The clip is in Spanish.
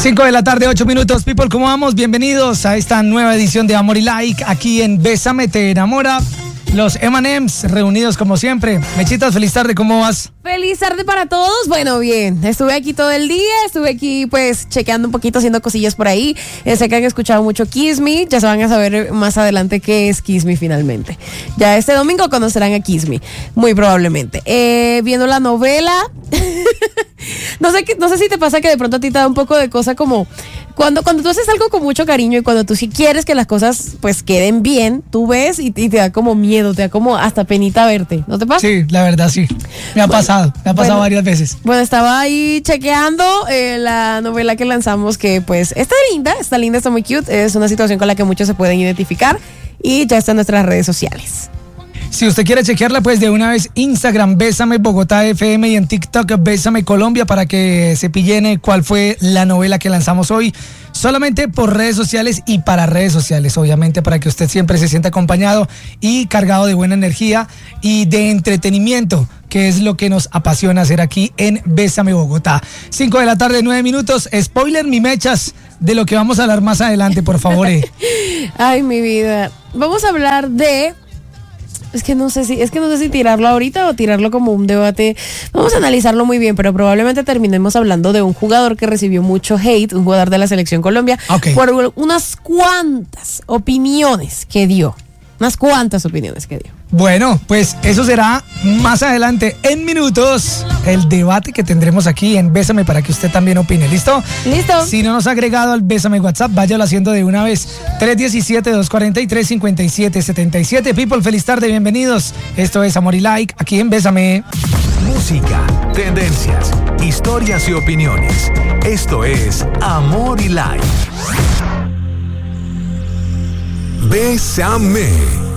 5 de la tarde, 8 minutos. People, ¿cómo vamos? Bienvenidos a esta nueva edición de Amor y Like, aquí en Bésame Te Enamora. Los M&M's reunidos como siempre. Mechitas, feliz tarde, ¿cómo vas? Feliz tarde para todos. Bueno, bien, estuve aquí todo el día, estuve aquí pues chequeando un poquito, haciendo cosillas por ahí. Sé que han escuchado mucho Kiss Me, ya se van a saber más adelante qué es Kiss Me finalmente. Ya este domingo conocerán a Kiss Me, muy probablemente. Viendo la novela, no sé si te pasa que de pronto a ti te da un poco de cosa como cuando tú haces algo con mucho cariño y cuando tú sí quieres que las cosas pues queden bien, tú ves y te da como miedo, te da como hasta penita verte, ¿no te pasa? Sí, la verdad sí, me ha pasado varias veces. Bueno, estaba ahí chequeando la novela que lanzamos que pues está linda, está muy cute, es una situación con la que muchos se pueden identificar y ya está en nuestras redes sociales. Si usted quiere chequearla, pues de una vez Instagram, Bésame Bogotá FM, y en TikTok, Bésame Colombia, para que se pillen cuál fue la novela que lanzamos hoy. Solamente por redes sociales y para redes sociales, obviamente, para que usted siempre se sienta acompañado y cargado de buena energía y de entretenimiento, que es lo que nos apasiona hacer aquí en Bésame Bogotá. 5 de la tarde, 9 minutos. Spoiler, mi mechas, de lo que vamos a hablar más adelante, por favor. Ay, mi vida. Vamos a hablar de... Es que no sé si tirarlo ahorita o tirarlo como un debate. Vamos a analizarlo muy bien, pero probablemente terminemos hablando de un jugador que recibió mucho hate, un jugador de la Selección Colombia, por unas cuantas opiniones que dio. Bueno, pues eso será más adelante en minutos, el debate que tendremos aquí en Bésame, para que usted también opine. ¿Listo? Listo. Si no nos ha agregado al Bésame WhatsApp, váyalo haciendo de una vez. 317-243-5777. People, feliz tarde, bienvenidos. Esto es Amor y Like, aquí en Bésame. Música, tendencias, historias y opiniones. Esto es Amor y Like. Bésame.